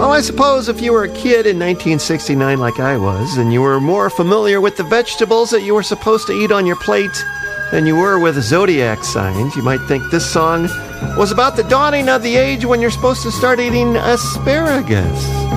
Now, I suppose if you were a kid in 1969 like I was, and you were more familiar with the vegetables that you were supposed to eat on your plate than you were with zodiac signs, you might think this song was about the dawning of the age when you're supposed to start eating asparagus.